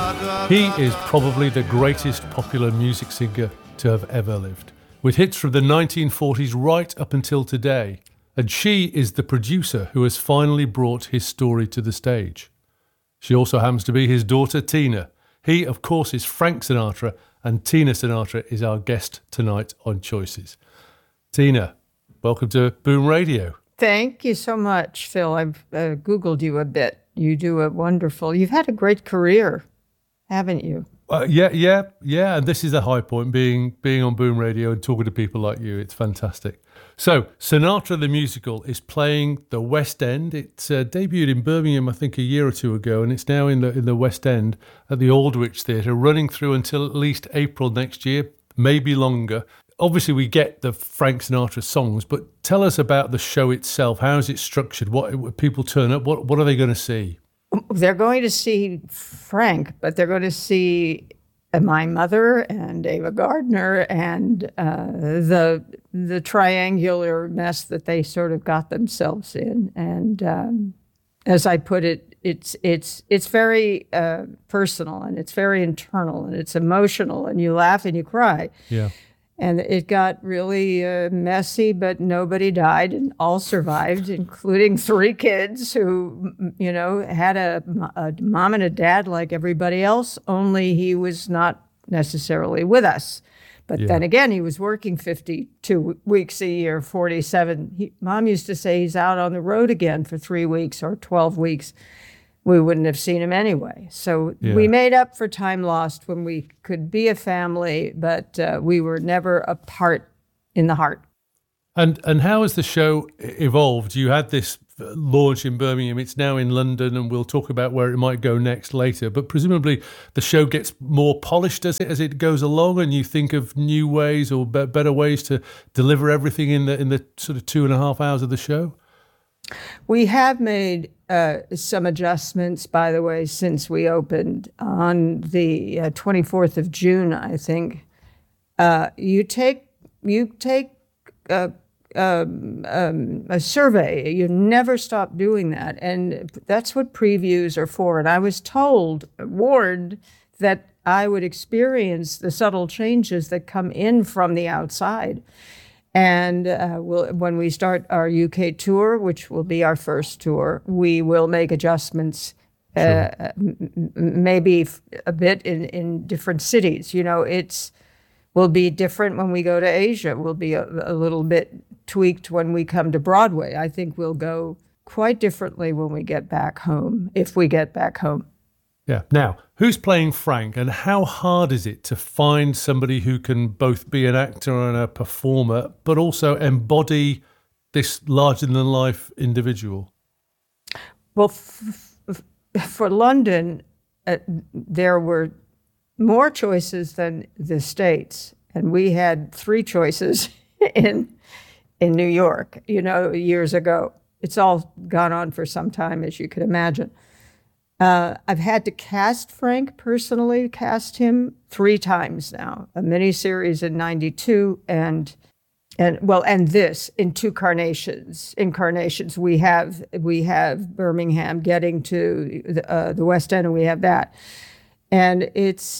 He is probably the greatest popular music singer to have ever lived, with hits from the 1940s right up until today. And she is the producer who has finally brought his story to the stage. She also happens to be his daughter, Tina. He, of course, is Frank Sinatra, and Tina Sinatra is our guest tonight on Choices. Tina, welcome to Boom Radio. Thank you so much, Phil. I've Googled you a bit. You do you've had a great career, haven't you? Yeah. And this is a high point, being on Boom Radio and talking to people like you. It's fantastic. So, Sinatra the Musical is playing the West End. It debuted in Birmingham, I think, a year or two ago, and it's now in the West End at the Aldwych Theatre, running through until at least April next year, maybe longer. Obviously, we get the Frank Sinatra songs, but tell us about the show itself. How is it structured? What people turn up? What are they going to see? They're going to see Frank, but they're going to see my mother and Ava Gardner and the triangular mess that they sort of got themselves in. And as I put it, it's very personal, and it's very internal, and it's emotional, and you laugh and you cry. Yeah. And it got really messy, but nobody died, and all survived, including 3 kids who, had a mom and a dad like everybody else, only he was not necessarily with us. But then again, he was working 52 weeks a year, 47. Mom used to say he's out on the road again for 3 weeks or 12 weeks. We wouldn't have seen him anyway. So we made up for time lost when we could be a family, but we were never apart in the heart. And how has the show evolved? You had this launch in Birmingham. It's now in London, and we'll talk about where it might go next later. But presumably the show gets more polished as it goes along, and you think of new ways or better ways to deliver everything in the sort of 2.5 hours of the show. We have made some adjustments, by the way, since we opened on the 24th of June, I think. You take a survey. You never stop doing that. And that's what previews are for. And I was warned that I would experience the subtle changes that come in from the outside. And when we start our UK tour, which will be our first tour, we will make adjustments, maybe a bit in different cities. Will be different when we go to Asia. We'll be a little bit tweaked when we come to Broadway. I think we'll go quite differently when we get back home, if we get back home. Yeah. Now, who's playing Frank, and how hard is it to find somebody who can both be an actor and a performer, but also embody this larger-than-life individual? Well, for London, there were more choices than the States, and we had 3 choices in New York, years ago. It's all gone on for some time, as you could imagine. I've had to cast Frank personally, cast him 3 times now. A miniseries in '92 and this in 2 incarnations. We have Birmingham getting to the West End, and we have that. And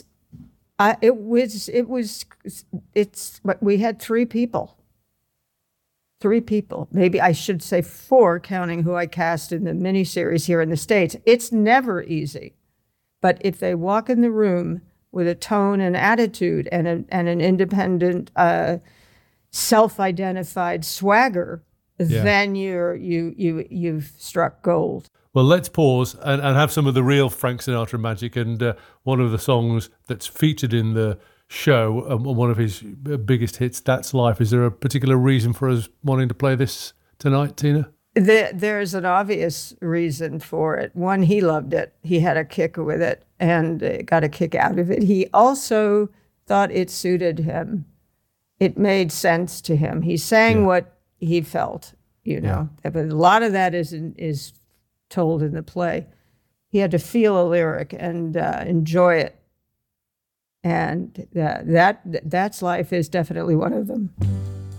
we had 3 people. 3 people, maybe I should say 4, counting who I cast in the miniseries here in the States. It's never easy. But if they walk in the room with a tone and attitude and an independent, self-identified swagger, then you've struck gold. Well, let's pause and have some of the real Frank Sinatra magic. And one of the songs that's featured in the show, one of his biggest hits, That's Life. Is there a particular reason for us wanting to play this tonight, Tina? There's an obvious reason for it. One, he loved it. He had a kick with it and got a kick out of it. He also thought it suited him. It made sense to him. He sang what he felt, But a lot of that is told in the play. He had to feel a lyric and enjoy it. And That's Life is definitely one of them.